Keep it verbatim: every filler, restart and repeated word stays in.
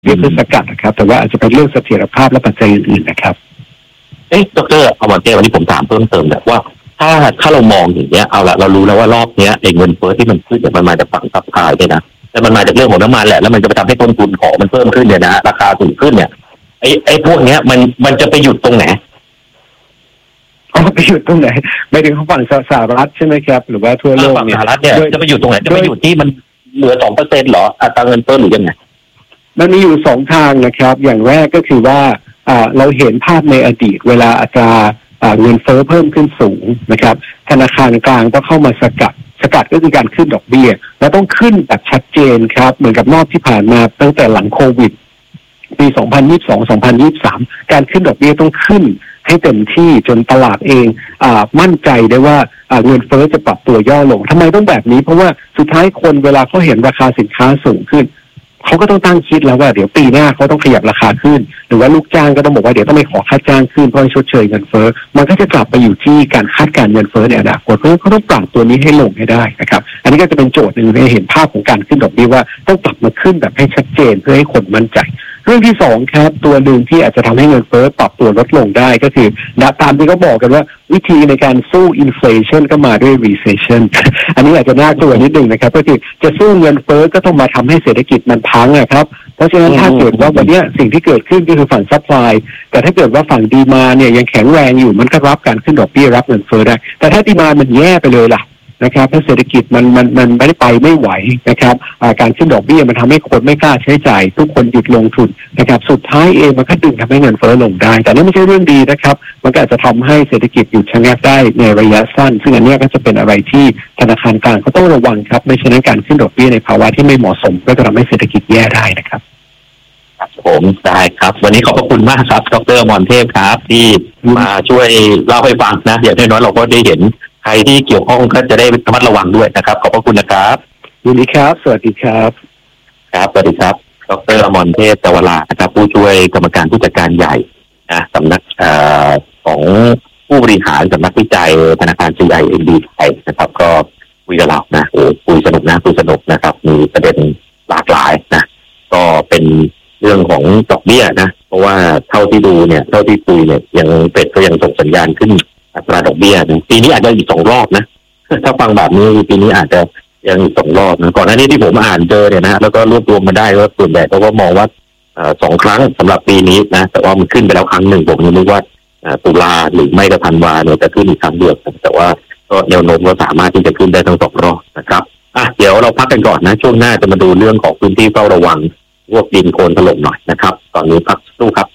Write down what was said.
เบี้ยเพื่อสกัดนะครับแต่ว่าอาจจะเป็นเรื่องเสถียรภาพและปัจจัยอื่นๆนะครับเอ๊ะดรอมรเทพวันนี้ผมถามเพิ่มเติมแบบว่าถ้าถ้าเรามองอย่างเงี้ยเอาละเรารู้แล้วว่ารอบเนี้ยไอ้เงินเฟ้อที่มันขึ้นเนี่ยมันมาจากฝั่งซัพพลายเนี่ยนะแต่มันมาจากเรื่องของน้ำมันแหละแล้วมันจะไปทำให้ต้นทุนของมันเพิ่มขึ้นเนี่ยนะราคาสูงขึ้นเนี่ยไอ้ไอ้พวกเนี้ยมันมันจะไปหยุดตรงไหนอ๋อไปหยุดตรงไหนไม่ถึงฝั่งสหรัฐใช่ไหมครับหรือว่าทั่วโลกเนี่ยสหรัฐเนี่ยจะไปหยุดตรงไหนจะไปหยุดที่มันเหลือสองเปอร์เซ็นต์หรออัตราเงินเฟ้อหรือยังไงมันมีอยู่สองทางนะครับอย่างแรกก็คือว่าเราเห็นภาพในอดีตเวลาอัตราเงินเฟ้อเพิ่มขึ้นสูงนะครับธนาคารกลางก็เข้ามาสกัดสกัดก็คือการขึ้นดอกเบี้ยและต้องขึ้นแบบชัดเจนครับเหมือนกับรอบที่ผ่านมาตั้งแต่หลังโควิดปีสองพันยี่สิบสอง สองพันยี่สิบสามการขึ้นดอกเบี้ยต้องขึ้นให้เต็มที่จนตลาดเองอ่ามั่นใจได้ว่าเงินเฟ้อจะปรับตัวย่อลงทำไมต้องแบบนี้เพราะว่าสุดท้ายคนเวลาเขาเห็นราคาสินค้าสูงขึ้นเขาก็ต้องตั้งคิดแล้วว่าเดี๋ยวปีหน้าเขาต้องขยับราคาขึ้นหรือว่าลูกจ้างก็ต้องบอกว่าเดี๋ยวต้องไปขอค่าจ้างขึ้นเพื่อชดเชยเงินเฟ้อมันก็จะกลับไปอยู่ที่การคาดการณ์เงินเฟ้อในอนาคตเพราะฉะนั้นเขาต้องปรับตัวนี้ให้ลงให้ได้นะครับอันนี้ก็จะเป็นโจทย์หนึ่งให้เห็นภาพของการขึ้นดอกเบี้ยว่าต้องปรับมาขึ้นแบบให้ชัดเจนเพื่อให้คนมั่นใจเรื่องที่สองครับตัวหนึ่งที่อาจจะทำให้เงินเฟ้อปรับตัวลดลงได้ก็คือตามที่เขาบอกกันว่าวิธีในการสู้อินฟลชันก็มาด้วย recession อันนี้อาจจะน่ากลัวนิดนึงนะครับก็คือจะสู้เงินเฟ้อก็ต้องมาทำให้เศรษฐกิจมันพังนะครับเพราะฉะนั้นถ้าเกิดว่าวันนี้สิ่งที่เกิดขึ้นก็คือฝั่งซัพพลายแต่ถ้าเกิดว่าฝั่งดีมาเนี่ยยังแข็งแรงอยู่มันก็รับการขึ้นดอกเบี้ยรับเงินเฟ้อได้แต่ถ้าดีมามันแย่ไปเลยล่ะนะครับถ้าเศรษฐกิจมันมันมันไม่ได้ไปไม่ไหวนะครับการขึ้นดอกเบี้ยมันทำให้คนไม่กล้าใช้จ่ายทุกคนหยุดลงทุนนะครับสุดท้ายเองมันก็ดึงทำให้เงินเฟ้อลงได้แต่นี่ไม่ใช่เรื่องดีนะครับมันก็อาจจะทำให้เศรษฐกิจหยุดชะงักได้ในระยะสั้นซึ่งอันนี้ก็จะเป็นอะไรที่ธนาคารกลางเขาต้องระวังครับไม่เช่นนั้นการขึ้นดอกเบี้ยในภาวะที่ไม่เหมาะสมก็จะทำให้เศรษฐกิจแย่ได้นะครับผมได้ครับวันนี้ขอบพระคุณมากครับดร.อมรเทพครับที่มาช่วยเล่าให้ฟังนะอย่างน้อยๆเราก็ได้เห็นใครที่เกี่ยวข้องก็จะได้ระมัดระวังด้วยนะครับขอบพระคุณนะครับยินดีครับสวัสดีครับครับสวัสดีครับดร.อมรเทพ จวรานะครับผู้ช่วยกรรมการผู้จัดการใหญ่นะสำนักของผู้บริหารสำนักวิจัยธนาคาร ซี ไอ เอ็น ดี ไทยนะครับก็คุยกับเรานะโอ้คุยสนุกนะคุยสนุกนะครับมีประเด็นหลากหลายนะก็เป็นเรื่องของดอกเบี้ยนะเพราะว่าเท่าที่ดูเนี่ยเท่าที่คุยเนี่ยยังเป็ดก็ยังส่งสัญญาณขึ้นอัตราดอกเบี้ยนะปีนี้อาจจะอีกสองรอบนะถ้าฟังแบบนี้ปีนี้อาจจะยังอีกสองรอบนะก่อนหน้านี้ที่ผมอ่านเจอเนี่ยนะแล้วก็รวบรวมมาได้ว่าส่วนใหญ่เขาก็มองว่าสองครั้งสำหรับปีนี้นะแต่ว่ามันขึ้นไปแล้วครั้งหนึ่งผมยังนึกว่าตุลาหรือไม่ก็ธันวาเนี่ยจะขึ้นอีกครั้งเดียวแต่ว่าก็แนวโน้มก็สามารถที่จะขึ้นได้ทั้งสองรอบนะครับอ่ะเดี๋ยวเราพักกันก่อนนะช่วงหน้าจะมาดูเรื่องของพื้นที่เฝ้าระวังพวกดินโคลนถล่มหน่อยนะครับตอนนี้พักสู้ครับ